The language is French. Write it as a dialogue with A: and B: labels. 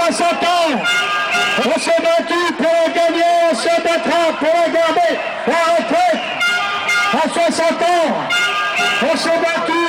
A: 60 ans. On s'est battu pour la gagner, on se battra pour la garder. La retraite à 60 ans. On s'est battu